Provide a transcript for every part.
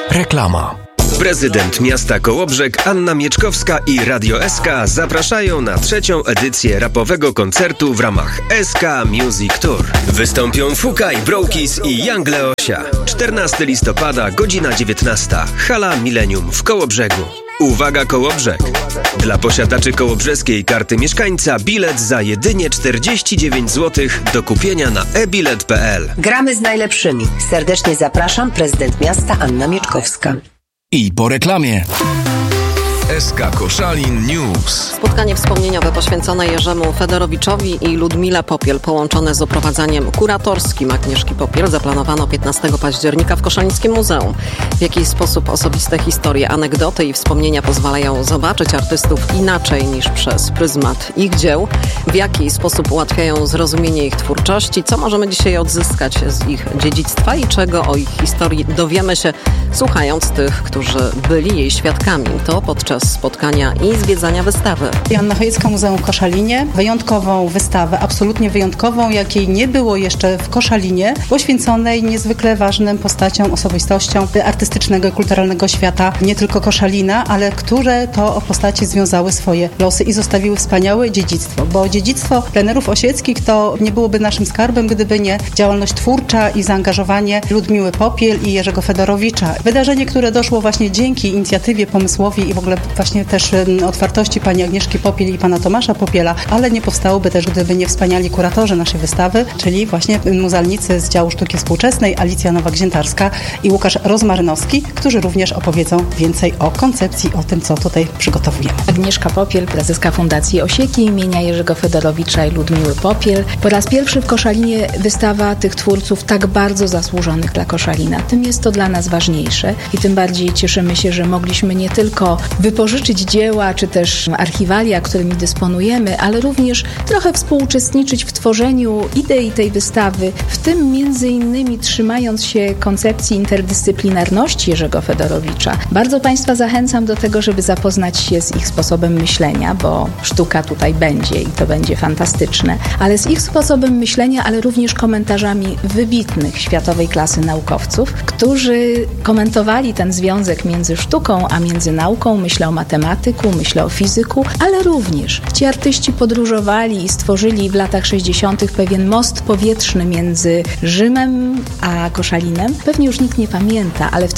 Reklama. Prezydent miasta Kołobrzeg Anna Mieczkowska i Radio SK zapraszają na 3. edycję rapowego koncertu w ramach SK Music Tour. Wystąpią Fukaj, Brokis i Young Leosia. 14 listopada, godzina 19. Hala Millennium w Kołobrzegu. Uwaga Kołobrzeg! Dla posiadaczy kołobrzeskiej karty mieszkańca bilet za jedynie 49 zł do kupienia na ebilet.pl. Gramy z najlepszymi. Serdecznie zapraszam, prezydent miasta Anna Mieczkowska. I po reklamie. SK Koszalin News. Spotkanie wspomnieniowe poświęcone Jerzemu Fedorowiczowi i Ludmile Popiel, połączone z oprowadzaniem kuratorskim Agnieszki Popiel, zaplanowano 15 października w Koszalińskim Muzeum. W jaki sposób osobiste historie, anegdoty i wspomnienia pozwalają zobaczyć artystów inaczej niż przez pryzmat ich dzieł? W jaki sposób ułatwiają zrozumienie ich twórczości? Co możemy dzisiaj odzyskać z ich dziedzictwa i czego o ich historii dowiemy się, słuchając tych, którzy byli jej świadkami? To podczas spotkania i zwiedzania wystawy. Joanna Chojecka, Muzeum w Koszalinie. Wyjątkową wystawę, absolutnie wyjątkową, jakiej nie było jeszcze w Koszalinie, poświęconej niezwykle ważnym postaciom, osobistościom artystycznego i kulturalnego świata, nie tylko Koszalina, ale które to postaci związały swoje losy i zostawiły wspaniałe dziedzictwo, bo dziedzictwo plenerów osieckich to nie byłoby naszym skarbem, gdyby nie działalność twórcza i zaangażowanie Ludmiły Popiel i Jerzego Fedorowicza. Wydarzenie, które doszło właśnie dzięki inicjatywie, pomysłowi i w ogóle właśnie też otwartości pani Agnieszki Popiel i pana Tomasza Popiela, ale nie powstałoby też, gdyby nie wspaniali kuratorzy naszej wystawy, czyli właśnie muzealnicy z działu sztuki współczesnej, Alicja Nowak-Ziętarska i Łukasz Rozmarynowski, którzy również opowiedzą więcej o koncepcji, o tym, co tutaj przygotowujemy. Agnieszka Popiel, prezeska Fundacji Osieki imienia Jerzego Fedorowicza i Ludmiły Popiel. Po raz pierwszy w Koszalinie wystawa tych twórców tak bardzo zasłużonych dla Koszalina. Tym jest to dla nas ważniejsze i tym bardziej cieszymy się, że mogliśmy nie tylko wypożyczyć dzieła, czy też archiwalia, którymi dysponujemy, ale również trochę współuczestniczyć w tworzeniu idei tej wystawy, w tym między innymi trzymając się koncepcji interdyscyplinarności Jerzego Fedorowicza. Bardzo Państwa zachęcam do tego, żeby zapoznać się z ich sposobem myślenia, bo sztuka tutaj będzie i to będzie fantastyczne, ale z ich sposobem myślenia, ale również komentarzami wybitnych światowej klasy naukowców, którzy komentowali ten związek między sztuką a między nauką. Myślę o matematyku, myślę o fizyku, ale również ci artyści podróżowali i stworzyli w latach 60. pewien most powietrzny między Rzymem a Koszalinem. Pewnie już nikt nie pamięta, ale w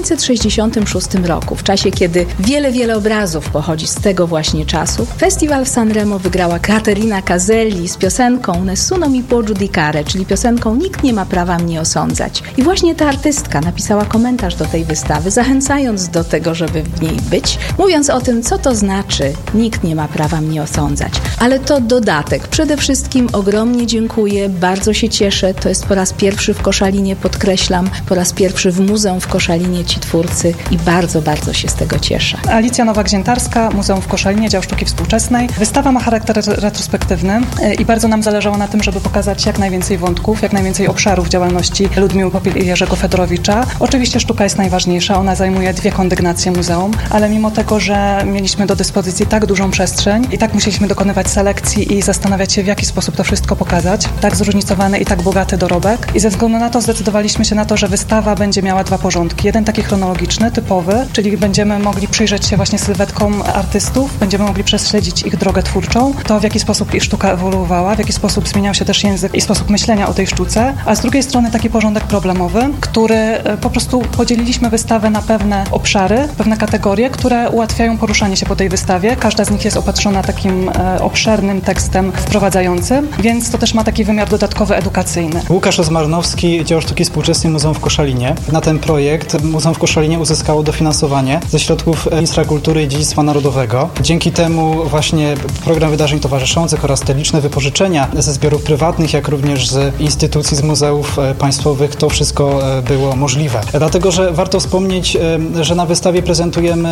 1966 roku, w czasie kiedy wiele obrazów pochodzi z tego właśnie czasu, festiwal w Sanremo wygrała Caterina Caselli z piosenką Nessuno mi può giudicare, czyli piosenką Nikt nie ma prawa mnie osądzać. I właśnie ta artystka napisała komentarz do tej wystawy, zachęcając do tego, żeby w niej być, mówiąc o tym, co to znaczy nikt nie ma prawa mnie osądzać. Ale to dodatek. Przede wszystkim ogromnie dziękuję, bardzo się cieszę. To jest po raz pierwszy w Koszalinie, podkreślam, po raz pierwszy w Muzeum w Koszalinie ci twórcy i bardzo się z tego cieszę. Alicja Nowak-Ziętarska, Muzeum w Koszalinie, dział sztuki współczesnej. Wystawa ma charakter retrospektywny i bardzo nam zależało na tym, żeby pokazać jak najwięcej wątków, jak najwięcej obszarów działalności Ludmiły Popiel i Jerzego Fedorowicza. Oczywiście sztuka jest najważniejsza, ona zajmuje 2 kondygnacje muzeum, ale mimo tego, że mieliśmy do dyspozycji tak dużą przestrzeń i tak musieliśmy dokonywać selekcji i zastanawiać się, w jaki sposób to wszystko pokazać, tak zróżnicowany i tak bogaty dorobek. I ze względu na to zdecydowaliśmy się na to, że wystawa będzie miała 2 porządki. Jeden taki chronologiczny, typowy, czyli będziemy mogli przyjrzeć się właśnie sylwetkom artystów, będziemy mogli prześledzić ich drogę twórczą, to w jaki sposób ich sztuka ewoluowała, w jaki sposób zmieniał się też język i sposób myślenia o tej sztuce, a z drugiej strony taki porządek problemowy, który po prostu podzieliliśmy wystawę na pewne obszary, pewne kategorie, które ułatwiają poruszanie się po tej wystawie. Każda z nich jest opatrzona takim obszernym tekstem wprowadzającym, więc to też ma taki wymiar dodatkowy edukacyjny. Łukasz Rozmarynowski, dział sztuki współczesnej Muzeum w Koszalinie. Na ten projekt Muzeum w Koszalinie uzyskało dofinansowanie ze środków Ministra Kultury i Dziedzictwa Narodowego. Dzięki temu właśnie program wydarzeń towarzyszących oraz te liczne wypożyczenia ze zbiorów prywatnych, jak również z instytucji, z muzeów państwowych, to wszystko było możliwe. Dlatego, że warto wspomnieć, że na wystawie prezentujemy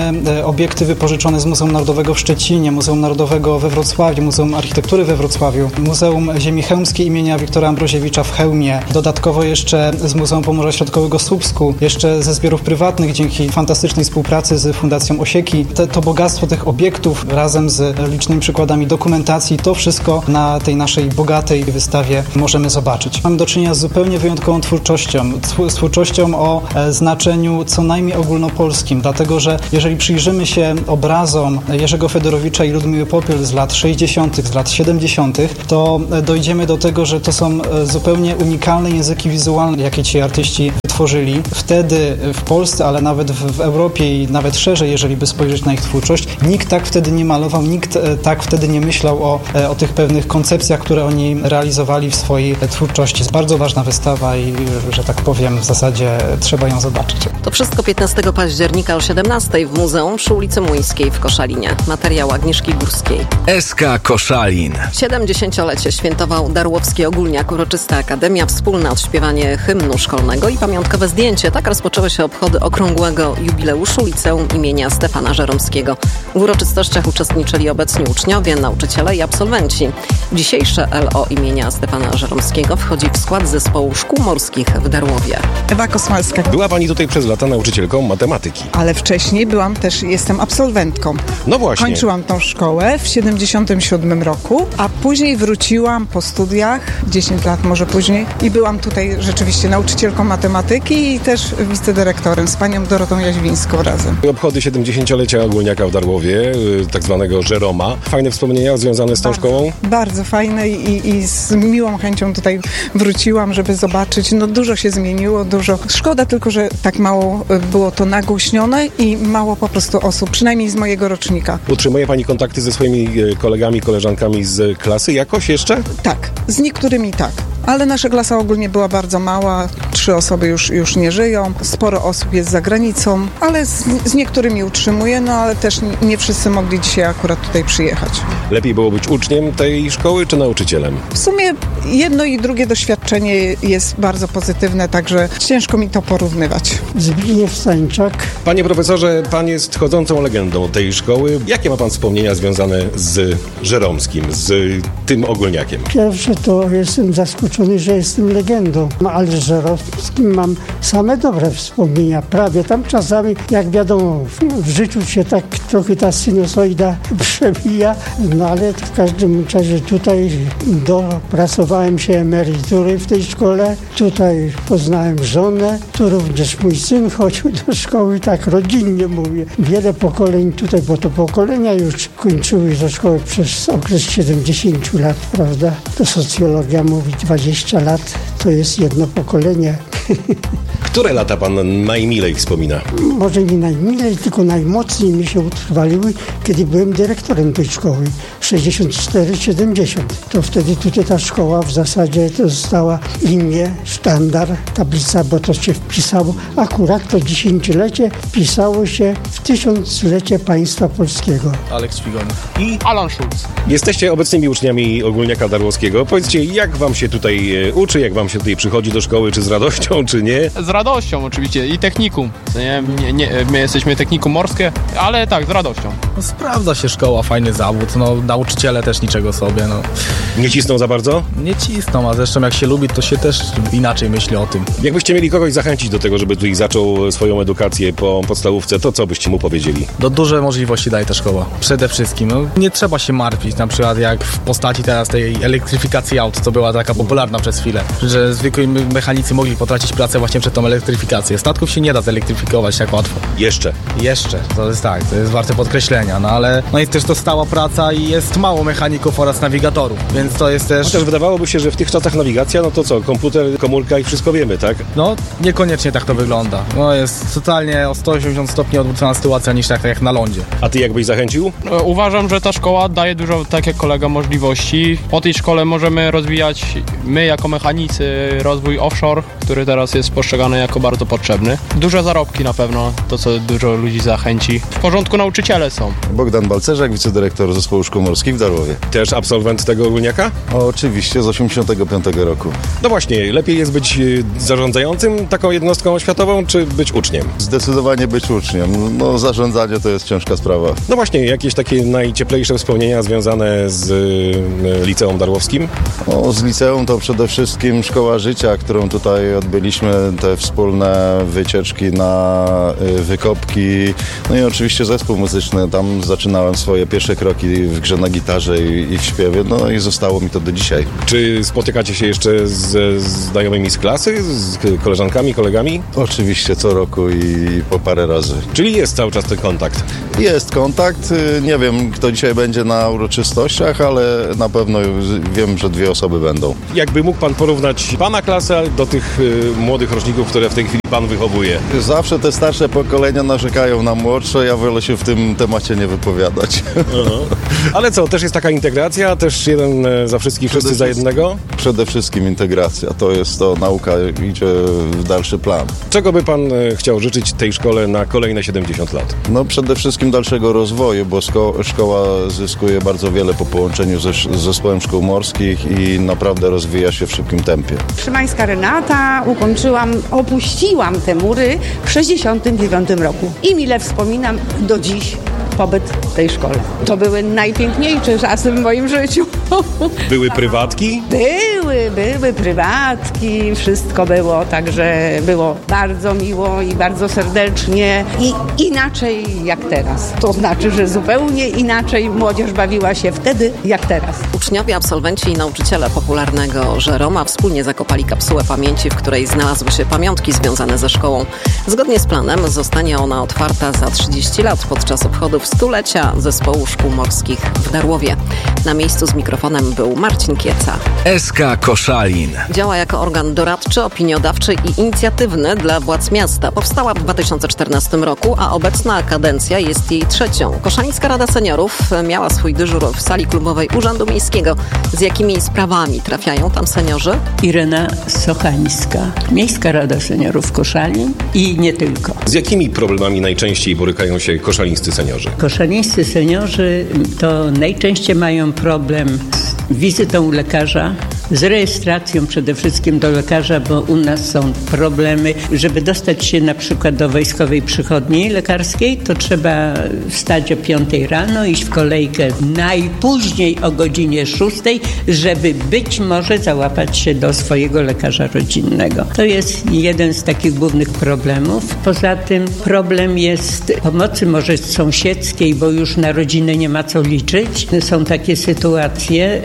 obiekty wypożyczone z Muzeum Narodowego w Szczecinie, Muzeum Narodowego we Wrocławiu, Muzeum Architektury we Wrocławiu, Muzeum Ziemi Chełmskiej imienia Wiktora Ambroziewicza w Chełmie, dodatkowo jeszcze z Muzeum Pomorza Środkowego w Słupsku, jeszcze ze zbiorów prywatnych dzięki fantastycznej współpracy z Fundacją Osieki. To bogactwo tych obiektów razem z licznymi przykładami dokumentacji, to wszystko na tej naszej bogatej wystawie możemy zobaczyć. Mamy do czynienia z zupełnie wyjątkową twórczością o znaczeniu co najmniej ogólnopolskim, dlatego że jeżeli przyjrzymy się obrazom Jerzego Fedorowicza i Ludmiły Popiel z lat 60., z lat 70., to dojdziemy do tego, że to są zupełnie unikalne języki wizualne, jakie ci artyści tworzyli. Wtedy w Polsce, ale nawet w Europie i nawet szerzej, jeżeli by spojrzeć na ich twórczość, nikt tak wtedy nie malował, nikt tak wtedy nie myślał o tych pewnych koncepcjach, które oni realizowali w swojej twórczości. Jest bardzo ważna wystawa i, że tak powiem, w zasadzie trzeba ją zobaczyć. To wszystko 15 października o 17:00 w Muzeum przy ulicy Młyńskiej w Koszalinie. Materiał Agnieszki Górskiej. SK Koszalin. 70-lecie świętował Darłowski Ogólniak, uroczysta akademia, wspólne odśpiewanie hymnu szkolnego i pamiątkowe zdjęcie. Tak rozpoczęły się obchody okrągłego jubileuszu Liceum imienia Stefana Żeromskiego. W uroczystościach uczestniczyli obecni uczniowie, nauczyciele i absolwenci. Dzisiejsze LO imienia Stefana Żeromskiego wchodzi w skład zespołu szkół morskich w Darłowie. Ewa Kosmalska. Była pani tutaj przez lata nauczycielką matematyki. Ale wcześniej jestem absolwentką. No właśnie. Kończyłam tą szkołę w 77 roku, a później wróciłam po studiach, 10 lat może później, i byłam tutaj rzeczywiście nauczycielką matematyki i też wicedyrektorem z panią Dorotą Jaźwińską razem. Obchody 70-lecia Ogólniaka w Darłowie, tak zwanego Żeroma. Fajne wspomnienia związane z tą szkołą? Bardzo fajne i z miłą chęcią tutaj wróciłam, żeby zobaczyć. No dużo się zmieniło, dużo. Szkoda tylko, że tak mało było to nagłośnione i mało po prostu osób, przynajmniej z mojego rocznika. Utrzymuje pani kontakty ze swoimi kolegami, koleżankami z klasy jakoś jeszcze? Tak, z niektórymi tak. Ale nasza klasa ogólnie była bardzo mała, 3 osoby już nie żyją, sporo osób jest za granicą, ale z niektórymi utrzymuję, no ale też nie wszyscy mogli dzisiaj akurat tutaj przyjechać. Lepiej było być uczniem tej szkoły czy nauczycielem? W sumie jedno i drugie doświadczenie jest bardzo pozytywne, także ciężko mi to porównywać. Zbigniew Stańczak. Panie profesorze, pan jest chodzącą legendą tej szkoły. Jakie ma pan wspomnienia związane z Żeromskim, z tym Ogólniakiem? Pierwsze to jestem zaskoczony, że jestem legendą, ale z Żeromskim mam same dobre wspomnienia. Prawie tam czasami, jak wiadomo, w życiu się tak trochę ta sinusoida przebija, no ale w każdym razie tutaj dopracowałem się emerytury w tej szkole. Tutaj poznałem żonę, tu również mój syn chodził do szkoły, tak rodzinnie mówię. Wiele pokoleń tutaj, bo to pokolenia już kończyły ze szkoły przez okres 70 lat, prawda? To socjologia mówi 20 lat, to jest jedno pokolenie. Które lata pan najmilej wspomina? Może nie najmilej, tylko najmocniej mi się utrwaliły, kiedy byłem dyrektorem tej szkoły. 64-70. To wtedy tutaj ta szkoła w zasadzie to została imię, sztandar, tablica, bo to się wpisało. Akurat to 10-lecie wpisało się w 1000-lecie państwa polskiego. Aleks Ćwigoń i Alan Schulz. Jesteście obecnymi uczniami Ogólniaka Darłowskiego. Powiedzcie, jak wam się tutaj uczy, jak wam się tutaj przychodzi do szkoły, czy z radością, czy nie? Z radością oczywiście i technikum. My jesteśmy technikum morskie, ale tak, z radością. No, sprawdza się szkoła, fajny zawód, no nauczyciele też niczego sobie, no. Nie cisną za bardzo? Nie cisną, a zresztą jak się lubi, to się też inaczej myśli o tym. Jakbyście mieli kogoś zachęcić do tego, żeby tutaj zaczął swoją edukację po podstawówce, to co byście mu powiedzieli? No duże możliwości daje ta szkoła. Przede wszystkim, no nie trzeba się martwić, na przykład jak w postaci teraz tej elektryfikacji aut, co była taka popularna przez chwilę, że zwykli mechanicy mogli potracić pracę właśnie przed tą elektryfikację. Statków się nie da zelektryfikować tak łatwo. Jeszcze, to jest tak, to jest warte podkreślenia, no ale no jest też to stała praca i jest mało mechaników oraz nawigatorów, więc to jest też... Chociaż wydawałoby się, że w tych czasach nawigacja, no to co, komputer, komórka i wszystko wiemy, tak? No, niekoniecznie tak to wygląda. No jest totalnie o 180 stopni odwrócona sytuacja niż tak jak na lądzie. A ty jak byś zachęcił? Uważam, że ta szkoła daje dużo, tak jak kolega, możliwości. Po tej szkole możemy rozwijać my jako mechanicy rozwój offshore, który teraz teraz jest postrzegany jako bardzo potrzebny. Duże zarobki na pewno, to co dużo ludzi zachęci. W porządku nauczyciele są. Bogdan Balcerzak, wicedyrektor Zespołu Szkół Morskich w Darłowie. Też absolwent tego ogólniaka? Oczywiście, z 85 roku. No właśnie, lepiej jest być zarządzającym taką jednostką oświatową, czy być uczniem? Zdecydowanie być uczniem. No, zarządzanie to jest ciężka sprawa. No właśnie, jakieś takie najcieplejsze wspomnienia związane z liceum darłowskim? No, z liceum to przede wszystkim szkoła życia, którą tutaj odbyliśmy, te wspólne wycieczki na wykopki, no i oczywiście zespół muzyczny. Tam zaczynałem swoje pierwsze kroki w grze na gitarze i w śpiewie, no i zostało mi to do dzisiaj. Czy spotykacie się jeszcze z znajomymi z klasy, z koleżankami, kolegami? Oczywiście, co roku i po parę razy. Czyli jest cały czas ten kontakt? Jest kontakt. Nie wiem, kto dzisiaj będzie na uroczystościach, ale na pewno wiem, że 2 osoby będą. Jakby mógł pan porównać pana klasę do tych młodych roczników, które w tej chwili pan wychowuje? Zawsze te starsze pokolenia narzekają na młodsze, ja wolę się w tym temacie nie wypowiadać. Ale co, też jest taka integracja? Też jeden za wszystkich, wszyscy za jednego? Przede wszystkim integracja. To jest to, nauka idzie w dalszy plan. Czego by pan chciał życzyć tej szkole na kolejne 70 lat? No przede wszystkim dalszego rozwoju, bo szkoła zyskuje bardzo wiele po połączeniu z Zespołem Szkół Morskich i naprawdę rozwija się w szybkim tempie. Szymańska Renata, opuściłam te mury w 69 roku i mile wspominam do dziś pobyt w tej szkole. To były najpiękniejsze czasy w moim życiu. Były prywatki? Były prywatki, wszystko było, także było bardzo miło i bardzo serdecznie i inaczej jak teraz. To znaczy, że zupełnie inaczej młodzież bawiła się wtedy jak teraz. Uczniowie, absolwenci i nauczyciele popularnego Żeroma wspólnie zakopali kapsułę pamięci, w której znalazły się pamiątki związane ze szkołą. Zgodnie z planem zostanie ona otwarta za 30 lat podczas obchodów 100-lecia Zespołu Szkół Morskich w Darłowie. Na miejscu z mikrofonem był Marcin Kieca. SK Koszalin. Działa jako organ doradczy, opiniodawczy i inicjatywny dla władz miasta. Powstała w 2014 roku, a obecna kadencja jest jej 3. Koszalińska Rada Seniorów miała swój dyżur w sali klubowej Urzędu Miejskiego. Z jakimi sprawami trafiają tam seniorzy? Irena Sochańska, Miejska Rada Seniorów Koszalin i nie tylko. Z jakimi problemami najczęściej borykają się koszalińscy seniorzy? Koszalińscy seniorzy to najczęściej mają problem z wizytą u lekarza, z rejestracją przede wszystkim do lekarza, bo u nas są problemy. Żeby dostać się na przykład do wojskowej przychodni lekarskiej, to trzeba wstać o 5 rano, iść w kolejkę najpóźniej o godzinie 6, żeby być może załapać się do swojego lekarza rodzinnego. To jest jeden z takich głównych problemów. Poza tym problem jest pomocy może sąsiedzkiej, bo już na rodzinę nie ma co liczyć. Są takie sytuacje,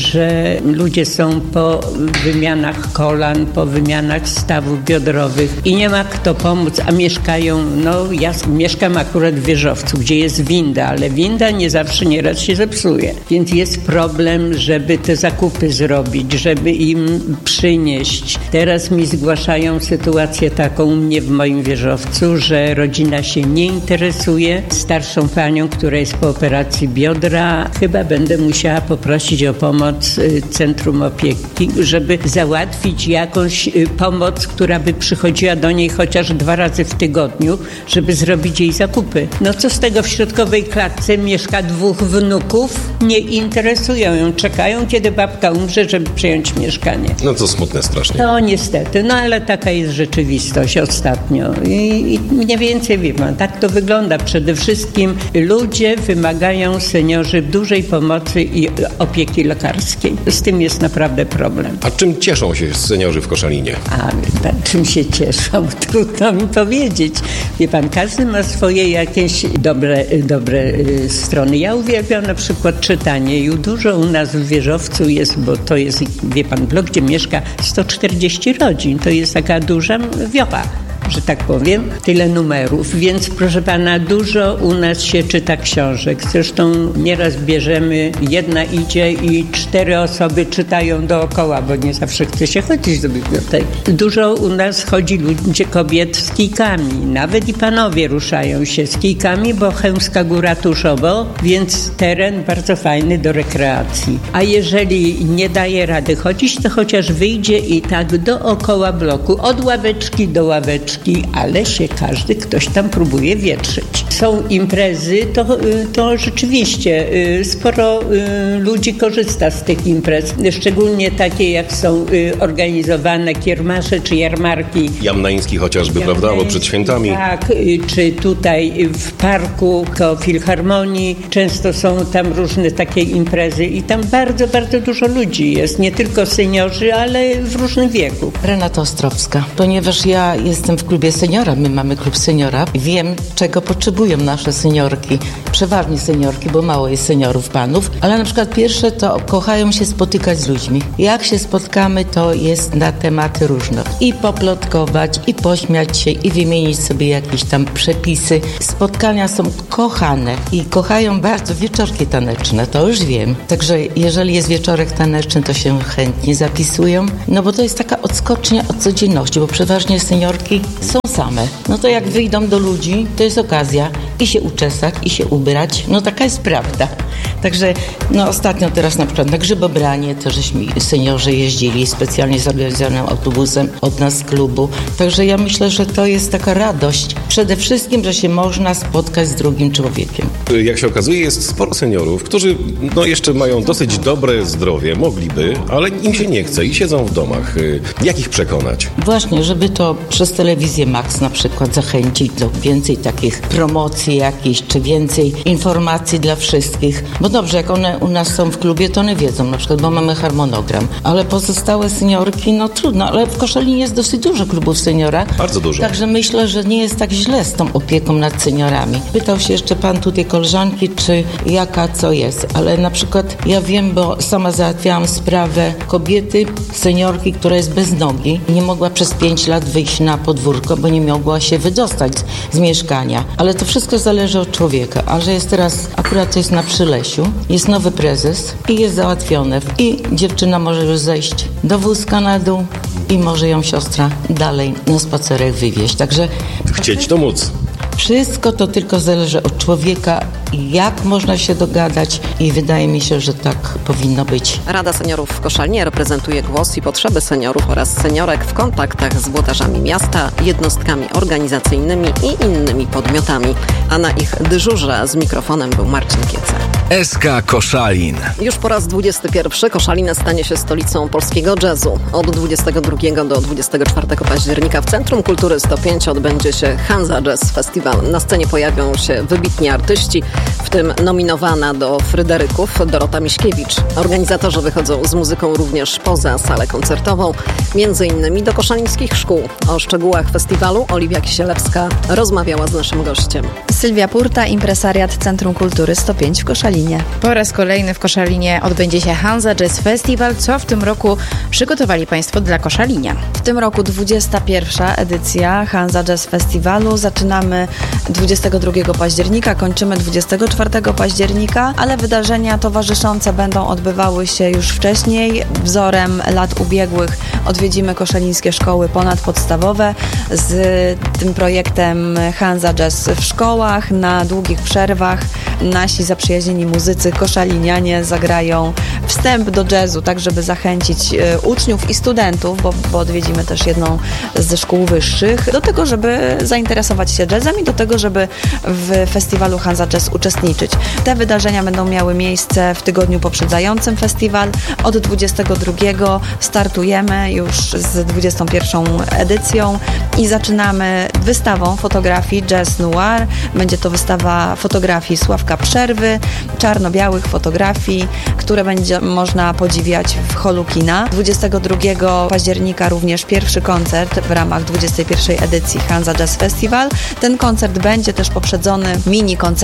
że ludzie są po wymianach kolan, po wymianach stawów biodrowych i nie ma kto pomóc, a mieszkają, ja mieszkam akurat w Wieżowcu, gdzie jest winda, ale winda nie zawsze nieraz się zepsuje. Więc jest problem, żeby te zakupy zrobić, żeby im przynieść. Teraz mi zgłaszają sytuację taką u mnie w moim Wieżowcu, że rodzina się nie interesuje starszą panią, która jest po operacji biodra. Chyba będę musiała poprosić o pomoc Centrum Opieki, żeby załatwić jakąś pomoc, która by przychodziła do niej chociaż 2 razy w tygodniu, żeby zrobić jej zakupy. No co z tego, w środkowej klatce mieszka 2 wnuków, nie interesują ją, czekają, kiedy babka umrze, żeby przejąć mieszkanie. No to smutne strasznie. No niestety, ale taka jest rzeczywistość ostatnio i mniej więcej wie pan, tak to wygląda. Przede wszystkim ludzie wymagają, seniorzy, dużej pomocy i opieki lekarskiej. Z tym jest naprawdę problem. A czym cieszą się seniorzy w Koszalinie? Czym się cieszą? Trudno mi powiedzieć. Wie pan, każdy ma swoje jakieś dobre strony. Ja uwielbiam na przykład czytanie i dużo u nas w Wieżowcu jest, bo to jest, wie pan, blok, gdzie mieszka 140 rodzin. To jest taka duża wiocha. że tak powiem, tyle numerów, więc proszę pana, dużo u nas się czyta książek. Zresztą nieraz bierzemy, jedna idzie i 4 osoby czytają dookoła, bo nie zawsze chce się chodzić do biblioteki. Dużo u nas chodzi ludzie, kobiet z kijkami, nawet i panowie ruszają się z kijkami, bo Chełmska Góra tuż obok, więc teren bardzo fajny do rekreacji. A jeżeli nie daje rady chodzić, to chociaż wyjdzie i tak dookoła bloku, od ławeczki do ławeczki, ale się ktoś tam próbuje wietrzyć. Są imprezy, to rzeczywiście sporo ludzi korzysta z tych imprez, szczególnie takie jak są organizowane kiermasze czy jarmarki. Jamnański chociażby, prawda, albo przed świętami. Tak, czy tutaj w parku koło Filharmonii często są tam różne takie imprezy i tam bardzo, bardzo dużo ludzi jest, nie tylko seniorzy, ale w różnym wieku. Renata Ostrowska, ponieważ ja jestem w klubie seniora, my mamy klub seniora, wiem, czego potrzebują nasze seniorki, przeważnie seniorki, bo mało jest seniorów panów, ale na przykład pierwsze to kochają się spotykać z ludźmi. Jak się spotkamy, to jest na tematy różne. I poplotkować, i pośmiać się, i wymienić sobie jakieś tam przepisy. Spotkania są kochane i kochają bardzo wieczorki taneczne, to już wiem. Także jeżeli jest wieczorek taneczny, to się chętnie zapisują, no bo to jest taka odskocznia od codzienności, bo przeważnie seniorki są same. No to jak wyjdą do ludzi, to jest okazja i się uczesać, i się ubrać. No taka jest prawda. Także no ostatnio teraz na przykład na Grzybobranie też żeśmy seniorzy jeździli specjalnie zorganizowanym autobusem od nas z klubu. Także ja myślę, że to jest taka radość. Przede wszystkim, że się można spotkać z drugim człowiekiem. Jak się okazuje, jest sporo seniorów, którzy jeszcze mają dosyć dobre zdrowie, mogliby, ale im się nie chce i siedzą w domach. Jak ich przekonać? Właśnie, żeby to przez telewizję Max na przykład zachęcić do więcej takich promocji jakichś, czy więcej informacji dla wszystkich. Bo dobrze, jak one u nas są w klubie, to one wiedzą na przykład, bo mamy harmonogram. Ale pozostałe seniorki, no trudno, ale w Koszalinie jest dosyć dużo klubów seniora. Bardzo dużo. Także myślę, że nie jest tak źle z tą opieką nad seniorami. Pytał się jeszcze pan tutaj koleżanki, czy jaka co jest, ale na przykład ja wiem, bo sama załatwiałam sprawę kobiety, seniorki, która jest bez nogi, nie mogła przez 5 lat wyjść na podwórko, bo nie mogła się wydostać z mieszkania. Ale to wszystko zależy od człowieka, a że jest teraz, akurat jest na Przylesiu, jest nowy prezes i jest załatwione i dziewczyna może już zejść do wózka na dół i może ją siostra dalej na spacerek wywieźć. Także chcieć to móc. Wszystko to tylko zależy od człowieka, jak można się dogadać i wydaje mi się, że tak powinno być. Rada Seniorów w Koszalinie reprezentuje głos i potrzeby seniorów oraz seniorek w kontaktach z włodarzami miasta, jednostkami organizacyjnymi i innymi podmiotami. A na ich dyżurze z mikrofonem był Marcin Kiece. SK Koszalin. Już po raz 21 Koszalin stanie się stolicą polskiego jazzu. Od 22 do 24 października w Centrum Kultury 105 odbędzie się Hansa Jazz Festival. Na scenie pojawią się wybitni artyści, w tym nominowana do Fryderyków Dorota Miśkiewicz. Organizatorzy wychodzą z muzyką również poza salę koncertową, między innymi do koszalińskich szkół. O szczegółach festiwalu Oliwia Kisielewska rozmawiała z naszym gościem. Sylwia Purta, impresariat Centrum Kultury 105 w Koszalinie. Po raz kolejny w Koszalinie odbędzie się Hansa Jazz Festival. Co w tym roku przygotowali Państwo dla Koszalinia? W tym roku 21. edycja Hansa Jazz Festiwalu. Zaczynamy 22 października, kończymy 24 października, ale wydarzenia towarzyszące będą odbywały się już wcześniej. Wzorem lat ubiegłych odwiedzimy koszalińskie szkoły ponadpodstawowe z tym projektem Hansa Jazz w szkołach. Na długich przerwach nasi zaprzyjaźnieni muzycy koszalinianie zagrają wstęp do jazzu, tak żeby zachęcić uczniów i studentów, bo odwiedzimy też jedną ze szkół wyższych, do tego, żeby zainteresować się jazzem i do tego, żeby w festiwalu Hansa Jazz uczestniczyć. Te wydarzenia będą miały miejsce w tygodniu poprzedzającym festiwal. Od 22 startujemy już z 21 edycją i zaczynamy wystawą fotografii Jazz Noir. Będzie to wystawa fotografii Sławka Przerwy, czarno-białych fotografii, które będzie można podziwiać w holu kina. 22 października również pierwszy koncert w ramach 21 edycji Hansa Jazz Festival. Ten koncert będzie też poprzedzony mini koncertem w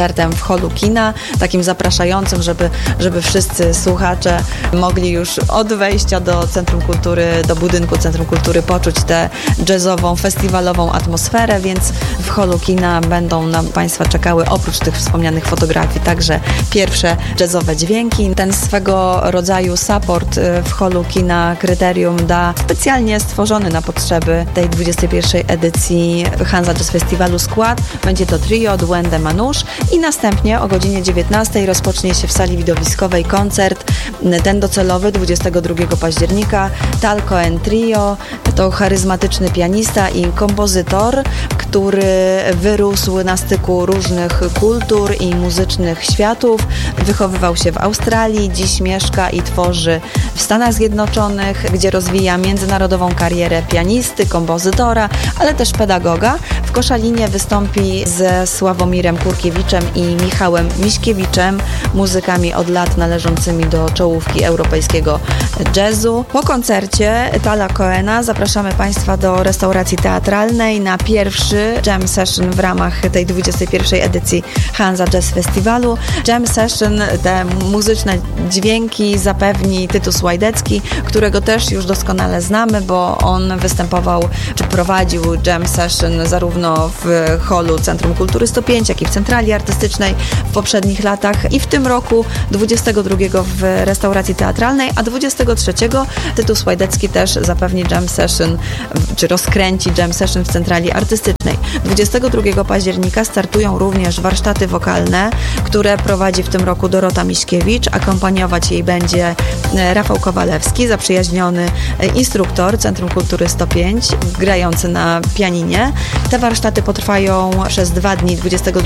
w holu kina, takim zapraszającym, żeby wszyscy słuchacze mogli już od wejścia do Centrum Kultury, do budynku Centrum Kultury poczuć tę jazzową, festiwalową atmosferę, więc w holu kina będą na Państwa czekały oprócz tych wspomnianych fotografii także pierwsze jazzowe dźwięki. Ten swego rodzaju support w holu kina Kryterium da specjalnie stworzony na potrzeby tej 21. edycji Hansa Jazz Festiwalu skład. Będzie to trio Duende Manusz i następnie o godzinie 19 rozpocznie się w sali widowiskowej koncert, ten docelowy 22 października. Tal Cohen Trio to charyzmatyczny pianista i kompozytor, który wyrósł na styku różnych kultur i muzycznych światów. Wychowywał się w Australii, dziś mieszka i tworzy w Stanach Zjednoczonych, gdzie rozwija międzynarodową karierę pianisty, kompozytora, ale też pedagoga. W Koszalinie wystąpi ze Sławomirem Kurkiewiczem i Michałem Miśkiewiczem, muzykami od lat należącymi do czołówki europejskiego jazzu. Po koncercie Tala Cohena zapraszamy Państwa do restauracji teatralnej na pierwszy jam session w ramach tej 21. edycji Hansa Jazz Festiwalu. Jam session, te muzyczne dźwięki zapewni Tytus Łajdecki, którego też już doskonale znamy, bo on występował czy prowadził jam session zarówno w holu Centrum Kultury 105, jak i w Centrali Artystycznej w poprzednich latach i w tym roku 22 w restauracji teatralnej, a 23 Tytus Łajdecki też zapewni jam session, czy rozkręci jam session w Centrali Artystycznej. 22 października startują również warsztaty wokalne, które prowadzi w tym roku Dorota Miśkiewicz. Akompaniować jej będzie Rafał Kowalewski, zaprzyjaźniony instruktor Centrum Kultury 105, grający na pianinie. Te warsztaty potrwają przez 2 dni,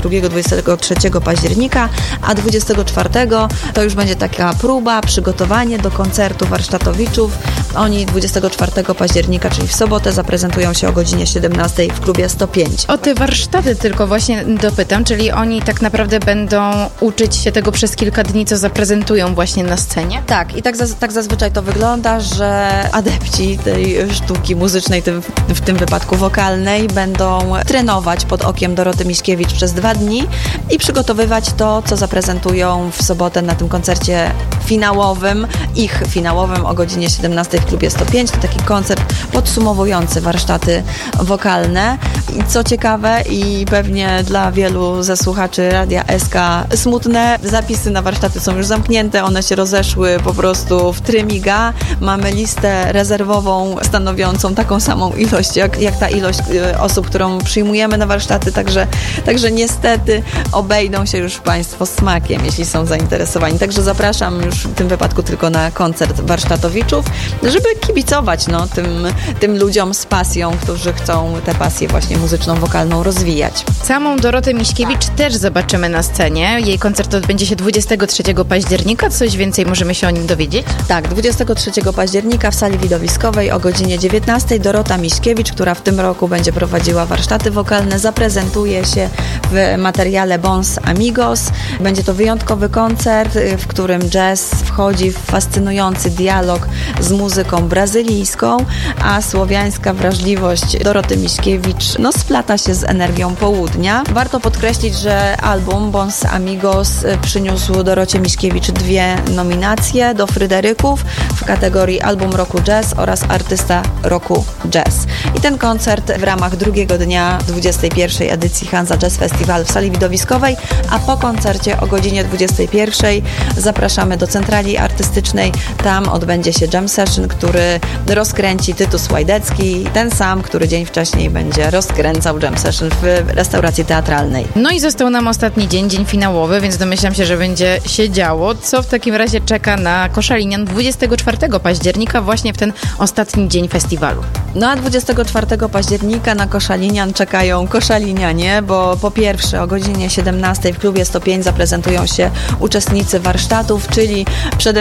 22-23 października, a 24 to już będzie taka próba, przygotowanie do koncertu warsztatowiczów. Oni 24 października, czyli w sobotę, zaprezentują się o godzinie 17 w klubie 105. O te warsztaty tylko właśnie dopytam, czyli oni tak naprawdę będą uczyć się tego przez kilka dni, co zaprezentują właśnie na scenie? Tak, i tak zazwyczaj to wygląda, że adepci tej sztuki muzycznej, w tym wypadku wokalnej, będą trenować pod okiem Doroty Miśkiewicz przez 2 dni i przygotowywać to, co zaprezentują w sobotę na tym koncercie finałowym o godzinie 17 w klubie 105. To taki koncert podsumowujący warsztaty wokalne. I co ciekawe i pewnie dla wielu ze słuchaczy Radia SK smutne, zapisy na warsztaty są już zamknięte, one się rozeszły po prostu w trymiga. Mamy listę rezerwową stanowiącą taką samą ilość, jak ta ilość osób, którą przyjmujemy na warsztaty, także niestety obejdą się już Państwo smakiem, jeśli są zainteresowani. Także zapraszam już w tym wypadku tylko na koncert warsztatowiczów, żeby kibicować tym ludziom z pasją, którzy chcą tę pasję właśnie muzyczną, wokalną rozwijać. Samą Dorotę Miśkiewicz też zobaczymy na scenie. Jej koncert odbędzie się 23 października. Coś więcej możemy się o nim dowiedzieć? Tak, 23 października w sali widowiskowej o godzinie 19 Dorota Miśkiewicz, która w tym roku będzie prowadziła warsztaty wokalne, zaprezentuje się w materiale Bons Amigos. Będzie to wyjątkowy koncert, w którym jazz wchodzi w fascynujący dialog z muzyką brazylijską, a słowiańska wrażliwość Doroty Miśkiewicz splata się z energią południa. Warto podkreślić, że album Bons Amigos przyniósł Dorocie Miśkiewicz 2 nominacje do Fryderyków w kategorii Album Roku Jazz oraz Artysta Roku Jazz. I ten koncert w ramach drugiego dnia 21. edycji Hansa Jazz Festival w sali widowiskowej, a po koncercie o godzinie 21 zapraszamy do Centrali Artystycznej. Tam odbędzie się jam session, który rozkręci Tytus Łajdecki, ten sam, który dzień wcześniej będzie rozkręcał jam session w restauracji teatralnej. No i został nam ostatni dzień finałowy, więc domyślam się, że będzie się działo. Co w takim razie czeka na Koszalinian 24 października, właśnie w ten ostatni dzień festiwalu? No a 24 października na Koszalinian czekają koszalinianie, bo po pierwsze o godzinie 17 w klubie 105 zaprezentują się uczestnicy warsztatów, czyli przede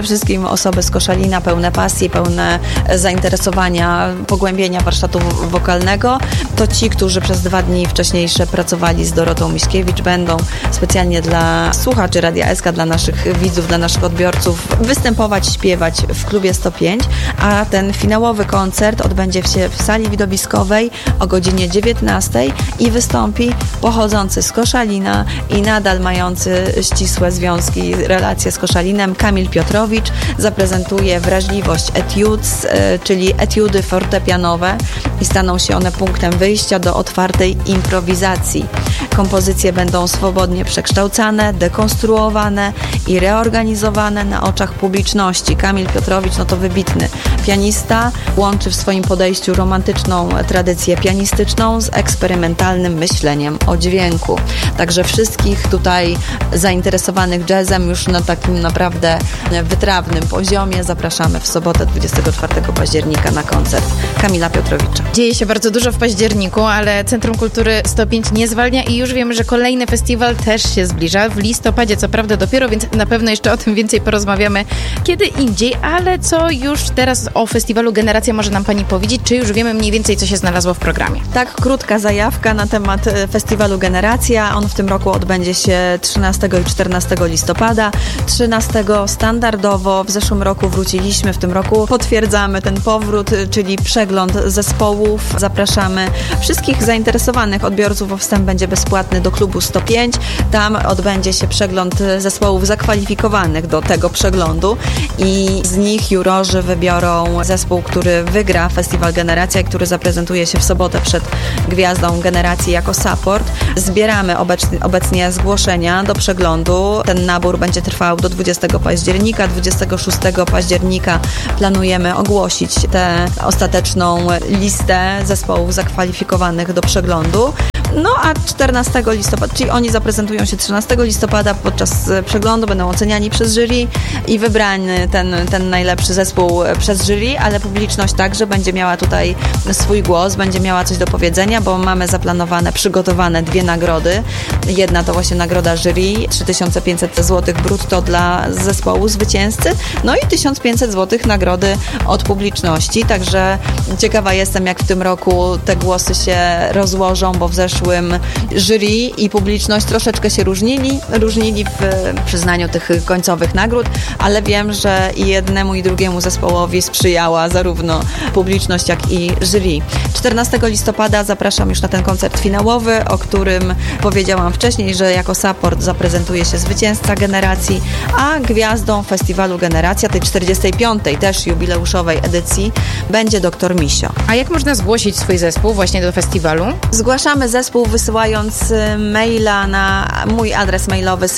wszystkim osoby z Koszalina pełne pasji, pełne zainteresowania, pogłębienia warsztatu wokalnego. To ci, którzy przez 2 dni wcześniejsze pracowali z Dorotą Miśkiewicz, będą specjalnie dla słuchaczy Radia SK, dla naszych widzów, dla naszych odbiorców występować, śpiewać w klubie 105, a ten finałowy koncert odbędzie się w sali widowiskowej o godzinie 19 i wystąpi pochodzący z Koszalina i nadal mający ścisłe związki, relacje z Koszalinem Kamil Piotrowicz. Zaprezentuje wrażliwość Etudes, czyli etiudy fortepianowe i staną się one punktem wyjścia do otwartej improwizacji. Kompozycje będą swobodnie przekształcane, dekonstruowane i reorganizowane na oczach publiczności. Kamil Piotrowicz to wybitny pianista, łączy w swoim podejściu romantyczną tradycję pianistyczną z eksperymentalnym myśleniem o dźwięku. Także wszystkich tutaj zainteresowanych jazzem już na takim naprawdę wytrawnym poziomie zapraszamy w sobotę 24 października na koncert Kamila Piotrowicza. Dzieje się bardzo dużo w październiku, ale Centrum Kultury 105 nie zwalnia i już wiemy, że kolejny festiwal też się zbliża. W listopadzie co prawda dopiero, więc na pewno jeszcze o tym więcej porozmawiamy kiedy indziej, ale co już teraz o festiwalu Generacja może nam Pani powiedzieć? Czy już wiemy mniej więcej, co się znalazło w programie? Tak, krótka zajawka na temat festiwalu Generacja. On w tym roku odbędzie się 13 i 14 listopada. 13 standardowo, w zeszłym roku wróciliśmy, w tym roku potwierdzamy ten powrót, czyli przegląd zespołów. Zapraszamy wszystkich zainteresowanych odbiorców, bo wstęp będzie bezpłatny do klubu 105. Tam odbędzie się przegląd zespołów zakwalifikowanych do tego przeglądu i z nich jurorzy wybiorą zespół, który wygra Festiwal Generacja i który zaprezentuje się w sobotę przed Gwiazdą Generacji jako support. Zbieramy obecnie zgłoszenia do przeglądu. Ten nabór będzie trwał do 20 października. 26 października planujemy ogłosić tę ostateczną listę zespołów zakwalifikowanych do przeglądu. No a 14 listopada, czyli oni zaprezentują się 13 listopada podczas przeglądu, będą oceniani przez jury i wybrany ten najlepszy zespół przez jury, ale publiczność także będzie miała tutaj swój głos, będzie miała coś do powiedzenia, bo mamy zaplanowane, przygotowane 2 nagrody. Jedna to właśnie nagroda jury, 3500 zł brutto dla zespołu zwycięzcy, no i 1500 zł nagrody od publiczności, także ciekawa jestem, jak w tym roku te głosy się rozłożą, bo w zeszłym jury i publiczność troszeczkę się różnili w przyznaniu tych końcowych nagród, ale wiem, że i jednemu i drugiemu zespołowi sprzyjała zarówno publiczność, jak i jury. 14 listopada zapraszam już na ten koncert finałowy, o którym powiedziałam wcześniej, że jako support zaprezentuje się zwycięzca Generacji, a gwiazdą festiwalu Generacja, tej 45. też jubileuszowej edycji, będzie dr Misio. A jak można zgłosić swój zespół właśnie do festiwalu? Zgłaszamy zespół wysyłając maila na mój adres mailowy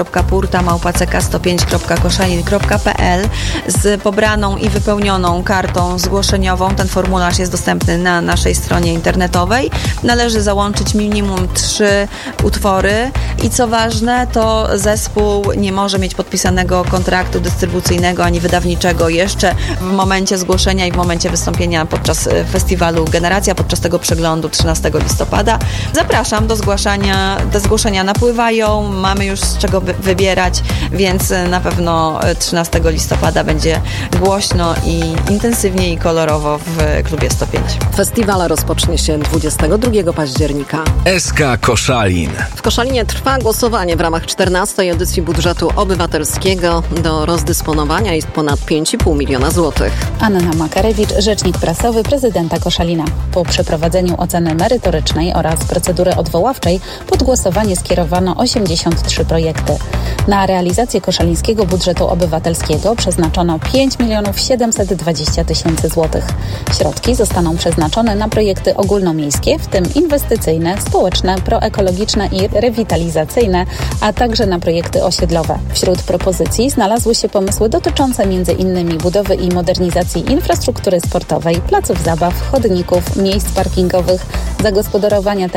sylwia.purta@ck105.koszalin.pl z pobraną i wypełnioną kartą zgłoszeniową. Ten formularz jest dostępny na naszej stronie internetowej. Należy załączyć minimum 3 utwory i co ważne, to zespół nie może mieć podpisanego kontraktu dystrybucyjnego ani wydawniczego jeszcze w momencie zgłoszenia i w momencie wystąpienia podczas festiwalu Generacja, podczas tego przeglądu 13 listopada. Zapraszam do zgłaszania. Te zgłoszenia napływają, mamy już z czego wybierać, więc na pewno 13 listopada będzie głośno i intensywnie i kolorowo w klubie 105. Festiwal rozpocznie się 22 października. SK Koszalin. W Koszalinie trwa głosowanie w ramach 14. edycji budżetu obywatelskiego. Do rozdysponowania jest ponad 5,5 miliona złotych. Anna Makarewicz, rzecznik prasowy prezydenta Koszalina. Po przeprowadzeniu oceny merytorycznej oraz procedury odwoławczej pod głosowanie skierowano 83 projekty. Na realizację koszalińskiego budżetu obywatelskiego przeznaczono 5 720 000 złotych. Środki zostaną przeznaczone na projekty ogólnomiejskie, w tym inwestycyjne, społeczne, proekologiczne i rewitalizacyjne, a także na projekty osiedlowe. Wśród propozycji znalazły się pomysły dotyczące m.in. budowy i modernizacji infrastruktury sportowej, placów zabaw, chodników, miejsc parkingowych, zagospodarowania terenów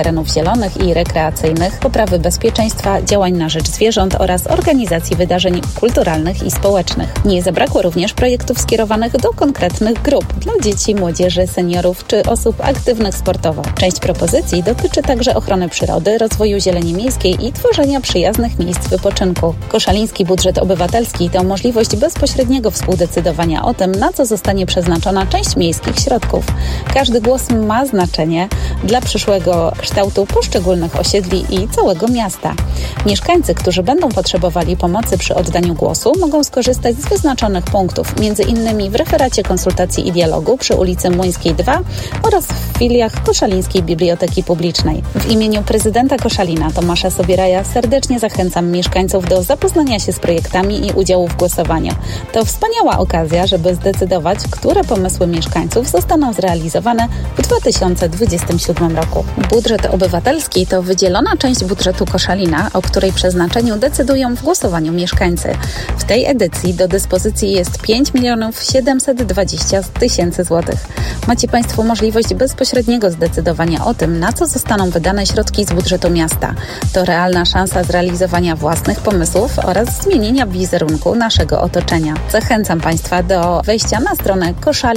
terenów zielonych i rekreacyjnych, poprawy bezpieczeństwa, działań na rzecz zwierząt oraz organizacji wydarzeń kulturalnych i społecznych. Nie zabrakło również projektów skierowanych do konkretnych grup dla dzieci, młodzieży, seniorów czy osób aktywnych sportowo. Część propozycji dotyczy także ochrony przyrody, rozwoju zieleni miejskiej i tworzenia przyjaznych miejsc wypoczynku. Koszaliński budżet obywatelski to możliwość bezpośredniego współdecydowania o tym, na co zostanie przeznaczona część miejskich środków. Każdy głos ma znaczenie dla przyszłego kształtu poszczególnych osiedli i całego miasta. Mieszkańcy, którzy będą potrzebowali pomocy przy oddaniu głosu, mogą skorzystać z wyznaczonych punktów, m.in. w referacie konsultacji i dialogu przy ulicy Młyńskiej 2 oraz w filiach Koszalińskiej Biblioteki Publicznej. W imieniu prezydenta Koszalina Tomasza Sobieraja serdecznie zachęcam mieszkańców do zapoznania się z projektami i udziału w głosowaniu. To wspaniała okazja, żeby zdecydować, które pomysły mieszkańców zostaną zrealizowane w 2027 roku. Budżet obywatelski to wydzielona część budżetu Koszalina, o której przeznaczeniu decydują w głosowaniu mieszkańcy. W tej edycji do dyspozycji jest 5 720 000 złotych. Macie Państwo możliwość bezpośredniego zdecydowania o tym, na co zostaną wydane środki z budżetu miasta. To realna szansa zrealizowania własnych pomysłów oraz zmienienia wizerunku naszego otoczenia. Zachęcam Państwa do wejścia na stronę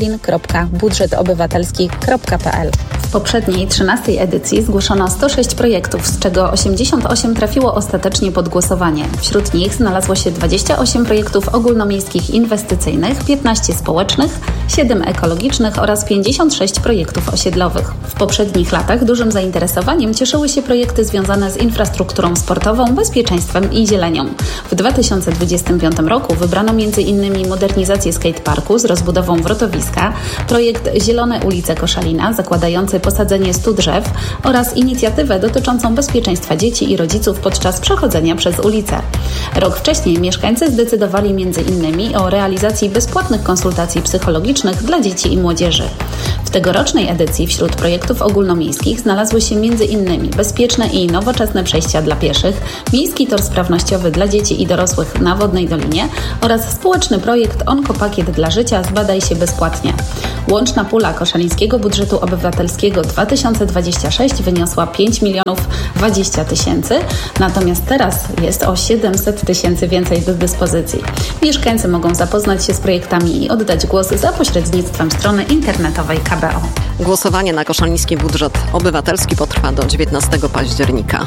koszalin.budżetobywatelski.pl. W poprzedniej 13. edycji zgłoszono 106 projektów, z czego 88 trafiło ostatecznie pod głosowanie. Wśród nich znalazło się 28 projektów ogólnomiejskich inwestycyjnych, 15 społecznych, 7 ekologicznych oraz 56 projektów osiedlowych. W poprzednich latach dużym zainteresowaniem cieszyły się projekty związane z infrastrukturą sportową, bezpieczeństwem i zielenią. W 2025 roku wybrano m.in. modernizację skateparku z rozbudową wrotowiska, projekt Zielone ulice Koszalina zakładający posadzenie 100 drzew oraz inicjatywę dotyczącą bezpieczeństwa dzieci i rodziców podczas przechodzenia przez ulicę. Rok wcześniej mieszkańcy zdecydowali m.in. o realizacji bezpłatnych konsultacji psychologicznych dla dzieci i młodzieży. W tegorocznej edycji wśród projektów ogólnomiejskich znalazły się m.in. bezpieczne i nowoczesne przejścia dla pieszych, miejski tor sprawnościowy dla dzieci i dorosłych na Wodnej Dolinie oraz społeczny projekt Onkopakiet dla życia Zbadaj się bezpłatnie. Łączna pula koszalińskiego budżetu obywatelskiego 2026 wyniosła 5 020 000, natomiast teraz jest o 700 000 więcej do dyspozycji. Mieszkańcy mogą zapoznać się z projektami i oddać głos za pośrednictwem strony internetowej KBO. Głosowanie na koszaliński budżet obywatelski potrwa do 19 października.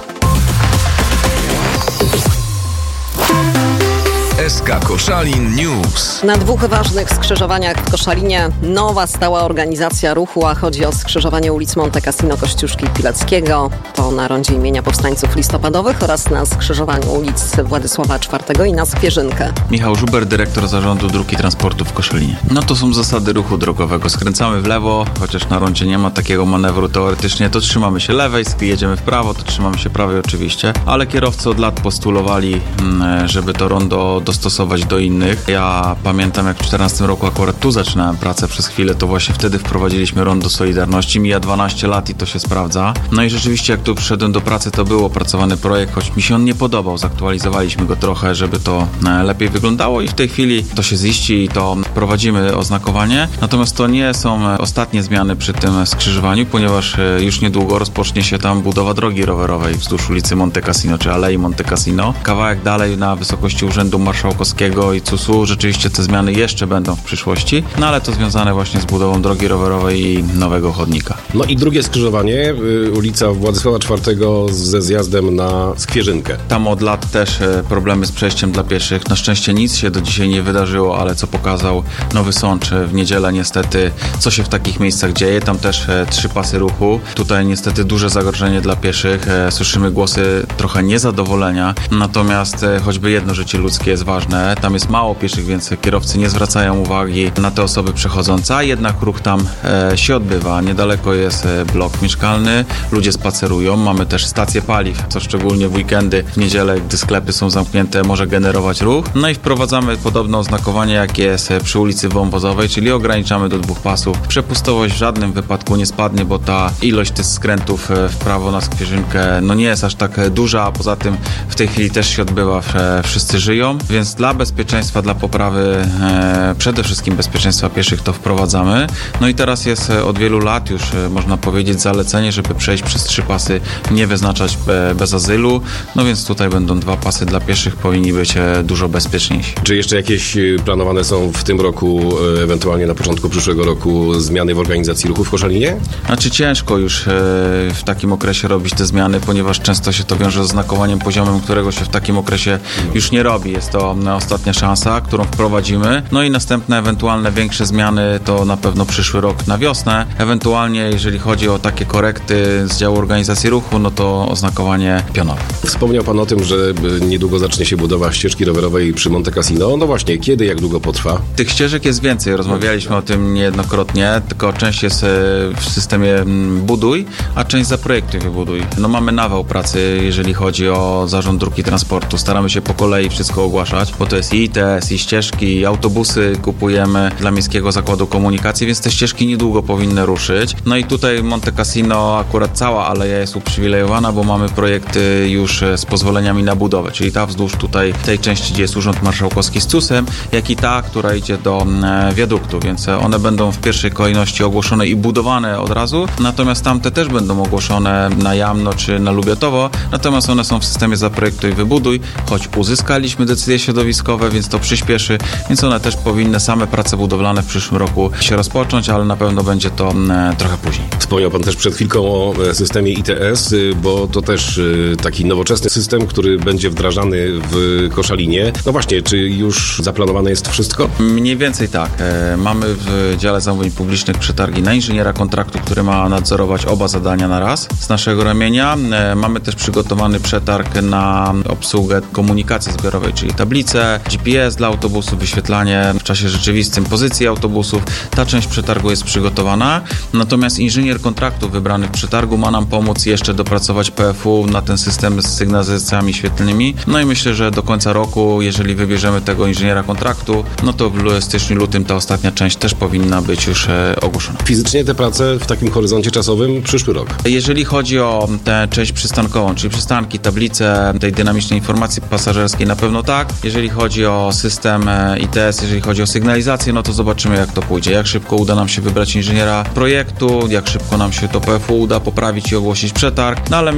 SK Koszalin News. Na 2 ważnych skrzyżowaniach w Koszalinie nowa stała organizacja ruchu, a chodzi o skrzyżowanie ulic Monte Cassino, Kościuszki i Pileckiego, to na rondzie imienia Powstańców Listopadowych oraz na skrzyżowaniu ulic Władysława IV i na Skwierzynkę. Michał Żuber, dyrektor Zarządu Dróg i Transportu w Koszalinie. No to są zasady ruchu drogowego. Skręcamy w lewo, chociaż na rondzie nie ma takiego manewru teoretycznie, to trzymamy się lewej, jedziemy w prawo, to trzymamy się prawej oczywiście, ale kierowcy od lat postulowali, żeby to rondo dostosować do innych. Ja pamiętam, jak w 2014 roku akurat tu zaczynałem pracę przez chwilę, to właśnie wtedy wprowadziliśmy rondo Solidarności. Mija 12 lat i to się sprawdza. No i rzeczywiście, jak tu przyszedłem do pracy, to był opracowany projekt, choć mi się on nie podobał. Zaktualizowaliśmy go trochę, żeby to lepiej wyglądało i w tej chwili to się ziści i to prowadzimy oznakowanie. Natomiast to nie są ostatnie zmiany przy tym skrzyżowaniu, ponieważ już niedługo rozpocznie się tam budowa drogi rowerowej wzdłuż ulicy Monte Cassino, czy Alei Monte Cassino. Kawałek dalej na wysokości Urzędu Marszałkowskiego i CUS-u. Rzeczywiście te zmiany jeszcze będą w przyszłości, no ale to związane właśnie z budową drogi rowerowej i nowego chodnika. No i drugie skrzyżowanie, ulica Władysława IV ze zjazdem na Skwierzynkę. Tam od lat też problemy z przejściem dla pieszych. Na szczęście nic się do dzisiaj nie wydarzyło, ale co pokazał Nowy Sącz w niedzielę niestety, co się w takich miejscach dzieje. Tam też 3 pasy ruchu. Tutaj niestety duże zagrożenie dla pieszych. Słyszymy głosy trochę niezadowolenia, natomiast choćby jedno życie ludzkie jest ważne. Tam jest mało pieszych, więc kierowcy nie zwracają uwagi na te osoby przechodzące, a jednak ruch tam się odbywa. Niedaleko jest blok mieszkalny, ludzie spacerują, mamy też stację paliw, co szczególnie w weekendy, w niedzielę, gdy sklepy są zamknięte, może generować ruch. No i wprowadzamy podobne oznakowanie, jak jest przy ulicy Wąwozowej, czyli ograniczamy do 2 pasów. Przepustowość w żadnym wypadku nie spadnie, bo ta ilość tych skrętów w prawo na Skwierzynkę no nie jest aż tak duża, a poza tym w tej chwili też się odbywa, wszyscy żyją, więc dla bezpieczeństwa, dla poprawy przede wszystkim bezpieczeństwa pieszych to wprowadzamy. No i teraz jest od wielu lat już, można powiedzieć, zalecenie, żeby przejść przez 3 pasy, nie wyznaczać bez azylu, no więc tutaj będą 2 pasy dla pieszych, powinni być dużo bezpieczniejsi. Czy jeszcze jakieś planowane są w tym roku, ewentualnie na początku przyszłego roku, zmiany w organizacji ruchu w Koszalinie? Znaczy ciężko już w takim okresie robić te zmiany, ponieważ często się to wiąże z znakowaniem poziomem, którego się w takim okresie już nie robi. Jest to ostatnia szansa, którą wprowadzimy. No i następne ewentualne większe zmiany to na pewno przyszły rok na wiosnę. Ewentualnie jeżeli chodzi o takie korekty z działu organizacji ruchu, no to oznakowanie pionowe. Wspomniał Pan o tym, że niedługo zacznie się budowa ścieżki rowerowej przy Monte Cassino. No właśnie, kiedy, jak długo potrwa? Tych ścieżek jest więcej, rozmawialiśmy o tym niejednokrotnie, tylko część jest w systemie buduj, a część zaprojektuj, wybuduj. No mamy nawał pracy, jeżeli chodzi o Zarząd Dróg i Transportu. Staramy się po kolei wszystko ogłaszać, bo to jest i ITS, i ścieżki, i autobusy kupujemy dla Miejskiego Zakładu Komunikacji, więc te ścieżki niedługo powinny ruszyć. No i tutaj Monte Cassino, akurat cała aleja jest uprzywilejowana, bo mamy projekty już z pozwoleniami na budowę, czyli ta wzdłuż tutaj tej części, gdzie jest Urząd Marszałkowski z CUS-em, jak i ta, która idzie do wiaduktu, więc one będą w pierwszej kolejności ogłoszone i budowane od razu, natomiast tamte też będą ogłoszone na Jamno czy na Lubiatowo, natomiast one są w systemie zaprojektuj, wybuduj, choć uzyskaliśmy decyzje środowiskowe, więc to przyspieszy, więc one też powinny same prace budowlane w przyszłym roku się rozpocząć, ale na pewno będzie to trochę później. Wspomniał Pan też przed chwilką o systemie ITS, bo to też taki nowoczesny system, który będzie wdrażany w Koszalinie. No właśnie, czy już zaplanowane jest wszystko? Mniej więcej tak. Mamy w dziale zamówień publicznych przetargi na inżyniera kontraktu, który ma nadzorować oba zadania na raz z naszego ramienia. Mamy też przygotowany przetarg na obsługę komunikacji zbiorowej, czyli tablice, GPS dla autobusów, wyświetlanie w czasie rzeczywistym pozycji autobusów. Ta część przetargu jest przygotowana, natomiast inżynier kontraktu wybrany w przetargu ma nam pomóc jeszcze dopracować PFU na ten system z sygnalizacjami świetlnymi. No i myślę, że do końca roku, jeżeli wybierzemy tego inżyniera kontraktu, no to w styczniu, lutym ta ostatnia część też powinna być już ogłoszona. Fizycznie te prace w takim horyzoncie czasowym przyszły rok. Jeżeli chodzi o tę część przystankową, czyli przystanki, tablice tej dynamicznej informacji pasażerskiej, na pewno tak. Jeżeli chodzi o system ITS, jeżeli chodzi o sygnalizację, no to zobaczymy, jak to pójdzie. Jak szybko uda nam się wybrać inżyniera projektu, jak szybko nam się to PFU uda poprawić i ogłosić przetarg, no ale